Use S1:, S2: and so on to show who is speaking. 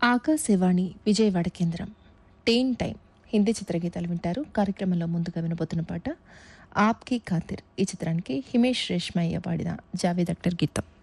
S1: ఆకాశవాణి విజయవాడ కేంద్రం. Ten time Hindi చిత్రగీతాలు వింటారు. కార్యక్రమంలో ముందుగా వినబోతున్న పాట ఆప్కి ఖాతిర్. ఈ చిత్రానికి హిమేష్ రేష్మయ్య పాడిన జావేద్ అఖ్తర్ గీతం.